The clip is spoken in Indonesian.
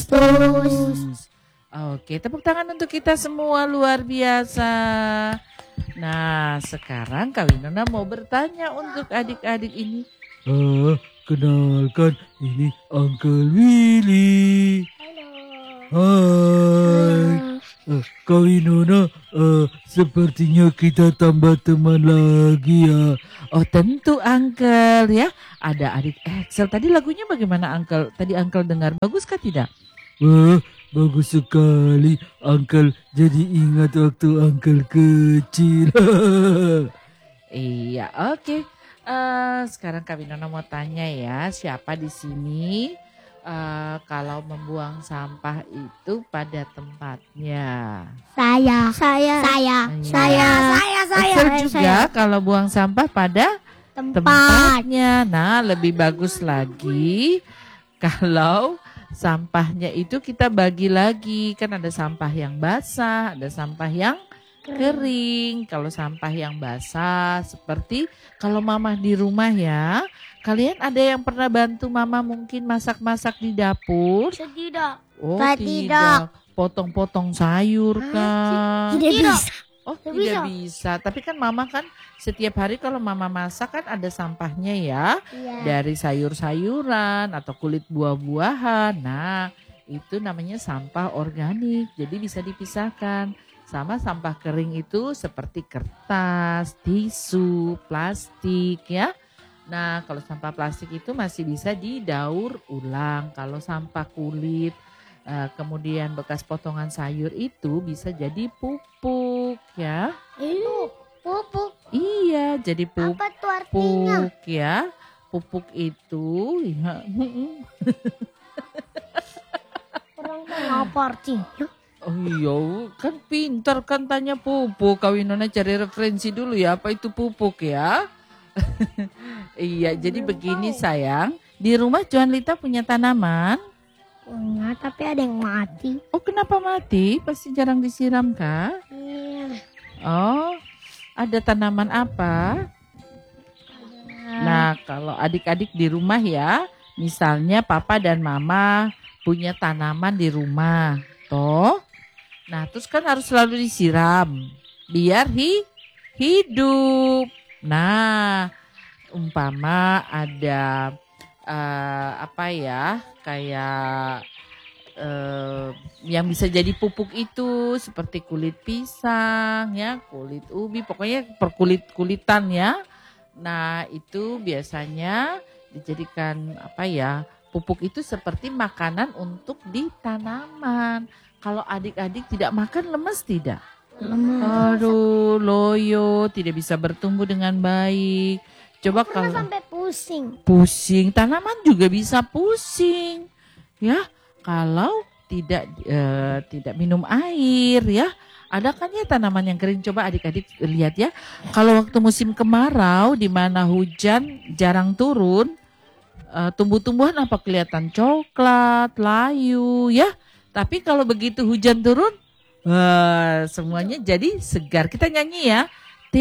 Agustus. Oke, tepuk tangan untuk kita semua, luar biasa. Nah, sekarang Kak Winona mau bertanya untuk adik-adik ini. Kenalkan, ini Uncle Willy. Hai. Kak Winona, sepertinya kita tambah teman lagi ya. Oh tentu Uncle ya. Ada adik Excel. Tadi lagunya bagaimana Uncle? Tadi Uncle dengar, baguskah tidak? Wah, bagus sekali. Uncle jadi ingat waktu Uncle kecil. Iya, oke. Sekarang Kak Winona mau tanya ya, siapa di sini kalau membuang sampah itu pada tempatnya? Saya. Excel juga kalau buang sampah pada tempatnya. Nah, lebih bagus lagi kalau sampahnya itu kita bagi lagi. Kan ada sampah yang basah, ada sampah yang kering. Kalau sampah yang basah seperti kalau mama di rumah ya, kalian ada yang pernah bantu mama mungkin masak-masak di dapur? Tidak. Oh Tidak. Potong-potong sayur kah? Tidak bisa. Oh Tidak tidak bisa. Tapi kan mama kan setiap hari kalau mama masak kan ada sampahnya ya. Iya. Dari sayur-sayuran atau kulit buah-buahan. Nah itu namanya sampah organik. Jadi bisa dipisahkan. Sama sampah kering itu seperti kertas, tisu, plastik ya. Nah kalau sampah plastik itu masih bisa didaur ulang. Kalau sampah kulit, kemudian bekas potongan sayur itu bisa jadi pupuk ya. Pupuk. Iya jadi pupuk Apa tuh artinya? ya. Pupuk itu ya. Kurang tahu apa artinya. Oh iya, kan pintar kan tanya pupuk. Kak Winona cari referensi dulu ya, apa itu pupuk ya? Iya, jadi begini sayang. Di rumah Juanlita punya tanaman. Punya, tapi ada yang mati. Oh kenapa mati? Pasti jarang disiram kah? Iya. Oh, ada tanaman apa? Nah, kalau adik-adik di rumah ya, misalnya papa dan mama punya tanaman di rumah. Toh? Nah, terus kan harus selalu disiram biar hidup. Nah, umpama ada kayak yang bisa jadi pupuk itu seperti kulit pisang ya, kulit ubi, pokoknya perkulit-kulitan ya. Nah, itu biasanya dijadikan pupuk itu seperti makanan untuk di tanaman. Kalau adik-adik tidak makan lemes tidak? Aduh, loyo, tidak bisa bertumbuh dengan baik. Coba kalau sampai pusing. Pusing, tanaman juga bisa pusing. Ya, kalau tidak minum air ya. Ada kan ya tanaman yang kering. Coba adik-adik lihat ya. Kalau waktu musim kemarau di mana hujan jarang turun, tumbuh-tumbuhan apa kelihatan coklat, layu ya. Tapi kalau begitu hujan turun, semuanya jadi segar. Kita nyanyi ya.